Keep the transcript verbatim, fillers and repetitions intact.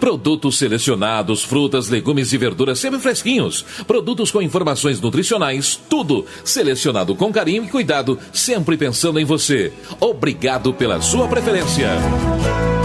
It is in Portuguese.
Produtos selecionados, frutas, legumes e verduras sempre fresquinhos. Produtos com informações nutricionais, tudo selecionado com carinho e cuidado, sempre pensando em você. Obrigado pela sua preferência.